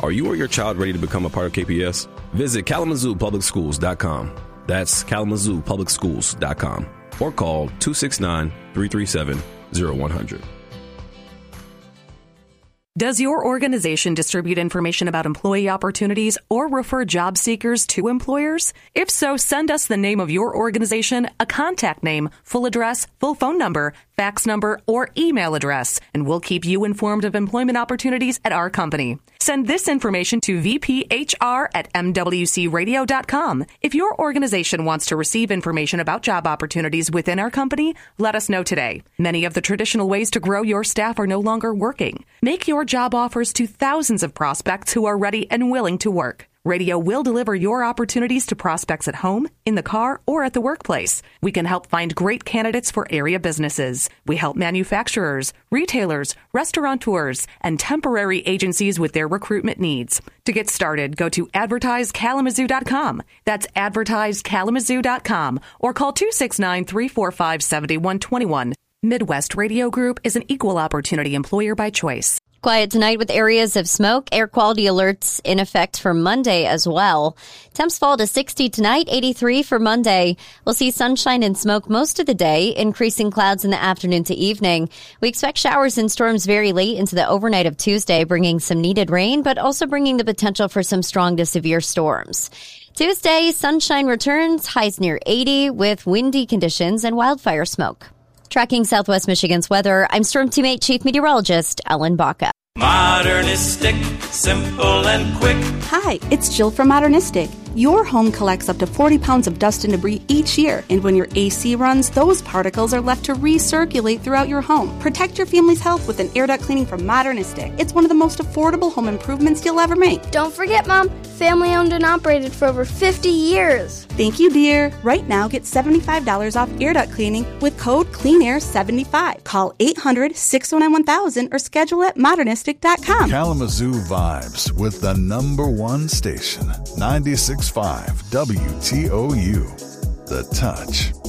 Are you or your child ready to become a part of KPS? Visit KalamazooPublicSchools.com. That's KalamazooPublicSchools.com. Or call 269-337-0100. Does your organization distribute information about employee opportunities or refer job seekers to employers? If so, send us the name of your organization, a contact name, full address, full phone number, fax number, or email address, and we'll keep you informed of employment opportunities at our company. Send this information to vphr@mwcradio.com. If your organization wants to receive information about job opportunities within our company, let us know today. Many of the traditional ways to grow your staff are no longer working. Make your job offers to thousands of prospects who are ready and willing to work. Radio will deliver your opportunities to prospects at home, in the car, or at the workplace. We can help find great candidates for area businesses. We help manufacturers, retailers, restaurateurs, and temporary agencies with their recruitment needs. To get started, go to advertisekalamazoo.com. That's advertisekalamazoo.com or call 269-345-7121. Midwest Radio Group is an equal opportunity employer by choice. Quiet tonight with areas of smoke. Air quality alerts in effect for Monday as well. Temps fall to 60 tonight, 83 for Monday. We'll see sunshine and smoke most of the day, increasing clouds in the afternoon to evening. We expect showers and storms very late into the overnight of Tuesday, bringing some needed rain, but also bringing the potential for some strong to severe storms. Tuesday, sunshine returns, highs near 80 with windy conditions and wildfire smoke. Tracking Southwest Michigan's weather, I'm Storm Teammate Chief Meteorologist Ellen Baca. Modernistic, simple and quick. Hi, it's Jill from Modernistic. Your home collects up to 40 pounds of dust and debris each year, and when your AC runs, those particles are left to recirculate throughout your home. Protect your family's health with an air duct cleaning from Modernistic. It's one of the most affordable home improvements you'll ever make. Don't forget, Mom, family owned and operated for over 50 years. Thank you, dear. Right now, get $75 off air duct cleaning with code CleanAir75. Call 800-609-1000 or schedule at modernistic.com. Kalamazoo vibes with the #1 station, 96.5 WTOU. The Touch.